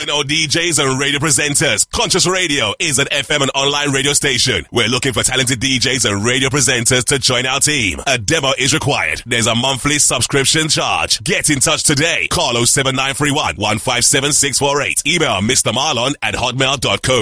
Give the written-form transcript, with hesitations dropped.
All DJs and radio presenters. Conscious Radio is an FM and online radio station. We're looking for talented DJs and radio presenters to join our team. A demo is required. There's a monthly subscription charge. Get in touch today. Call 07931 157 648. Email Mr. Marlon at hotmail.co.